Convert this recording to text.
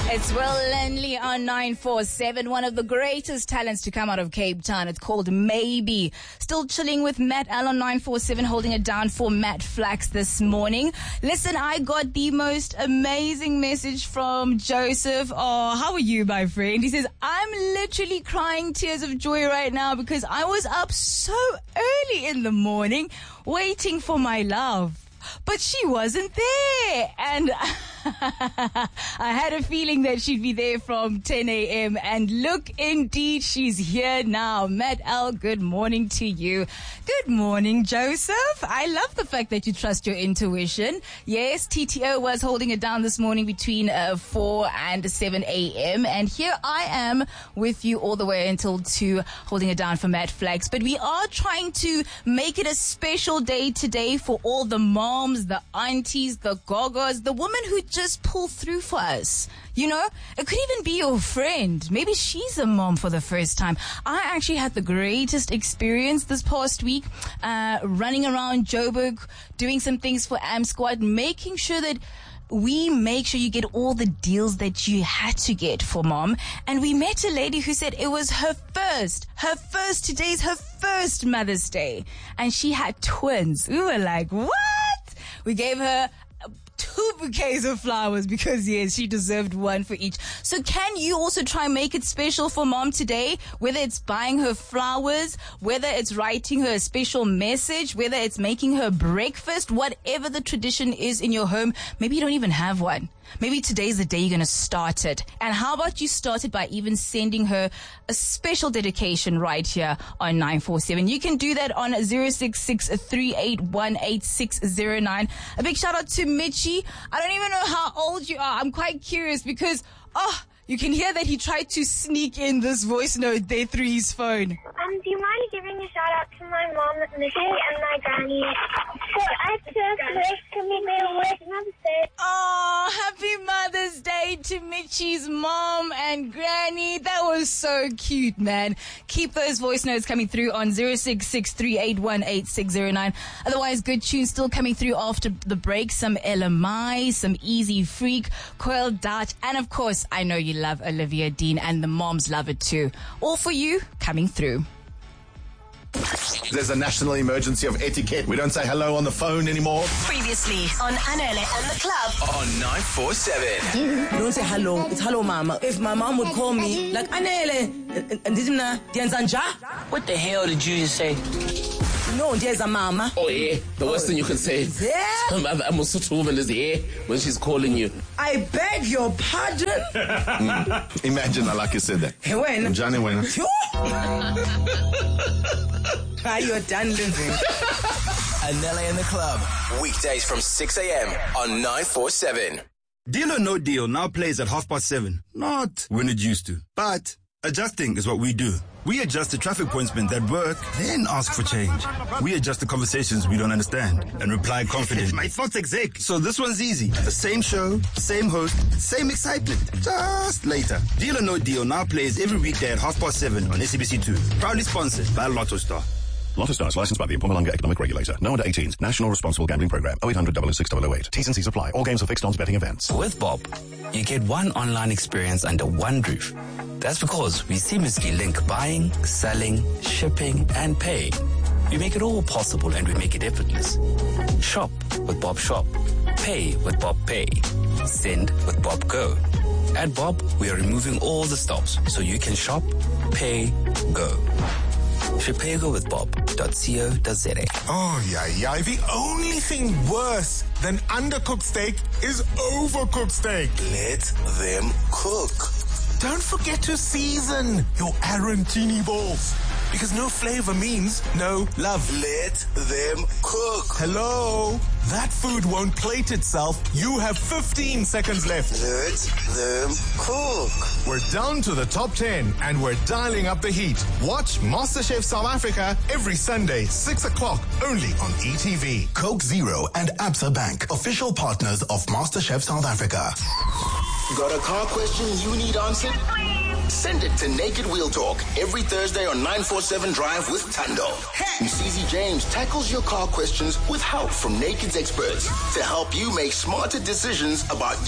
It's Will Lenley on 947, one of the greatest talents to come out of Cape Town. It's called Maybe. Still chilling with Matt L on 947, holding it down for Matt Flax this morning. Listen, I got the most amazing message from Joseph. Oh, how are you, my friend? He says, I'm literally crying tears of joy right now because I was up so early in the morning waiting for my love. But she wasn't there. And I had a feeling that she'd be there from 10 a.m. And look, indeed, she's here now. Matt L, good morning to you. Good morning, Joseph. I love the fact that you trust your intuition. Yes, TTO was holding it down this morning between 4 and 7 a.m. And here I am with you all the way until 2, holding it down for Matt Flax. But we are trying to make it a special day today for all the moms, the aunties, the gogos, the women who just pull through for us. You know, it could even be your friend. Maybe she's a mom for the first time. I actually had the greatest experience this past week, running around Joburg, doing some things for Am Squad, making sure that we make sure you get all the deals that you had to get for mom. And we met a lady who said it was today's her first Mother's Day. And she had twins. We were like, what? We gave her 2 bouquets of flowers because, yes, she deserved one for each. So can you also try and make it special for mom today? Whether it's buying her flowers, whether it's writing her a special message, whether it's making her breakfast, whatever the tradition is in your home. Maybe you don't even have one. Maybe today's the day you're going to start it. And how about you start it by even sending her a special dedication right here on 947. You can do that on 066-3818-609. A big shout out to Mitchie. I don't even know how old you are. I'm quite curious because, you can hear that he tried to sneak in this voice note there through his phone. Do you mind giving a shout out to my mom, Nikki, and my granny? So I just wish to me with Mother's Day. Oh, happy Mother's Day to Mitchie's mom and granny. That was so cute, man. Keep those voice notes coming through on 066-3818-609. Otherwise, good tunes still coming through after the break. Some LMI, some Easy Freak, Coil Dart, and of course, I know you love Olivia Dean and the moms love it too. All for you coming through. There's a national emergency of etiquette. We don't say hello on the phone anymore. Previously on Anele and the Club On 947. You don't say hello, it's hello mama. If my mom would call me like Anele and What the hell did you just say? no, there's a mama. Oh yeah, the worst thing you can say. Yeah. Some other Amusutu woman is here when she's calling you. I beg your pardon. Imagine like you said that. Hey, when? Johnny, when? You're done living. Anele in the Club. Weekdays from 6 a.m. on 947. Deal or No Deal now plays at 7:30. Not when it used to. But adjusting is what we do. We adjust the traffic points that work, then ask for change. We adjust the conversations we don't understand and reply confidently. My thoughts exec. So this one's easy. The same show, same host, same excitement. Just later. Deal or No Deal now plays every weekday at 7:30 on SABC2. Proudly sponsored by Lotto Star. Lotto Stars licensed by the Mpumalanga Economic Regulator. No under 18s. National Responsible Gambling Program. 0800 006 008. T's and C's apply. All games are fixed odds betting events. With Bob, you get one online experience under one roof. That's because we seamlessly link buying, selling, shipping, and paying. We make it all possible and we make it effortless. Shop with Bob Shop. Pay with Bob Pay. Send with Bob Go. At Bob, we are removing all the stops so you can shop, pay, go. Shipego with Bob.co.za. Oh, yeah. The only thing worse than undercooked steak is overcooked steak. Let them cook. Don't forget to season your arancini balls. Because no flavor means no love. Let them cook. Hello? That food won't plate itself. You have 15 seconds left. Let them cook. We're down to the top 10 and we're dialing up the heat. Watch MasterChef South Africa every Sunday, 6 o'clock, only on ETV. Coke Zero and Absa Bank, official partners of MasterChef South Africa. Got a car question you need answered? Send it to Naked Wheel Talk every Thursday on 947 Drive with Tando. Msizi James tackles your car questions with help from Naked's experts to help you make smarter decisions about